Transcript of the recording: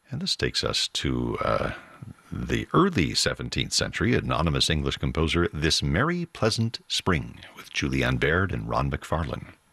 And this takes us to the early 17th century, anonymous English composer This Merry Pleasant Spring with Julianne Baird and Ron McFarlane.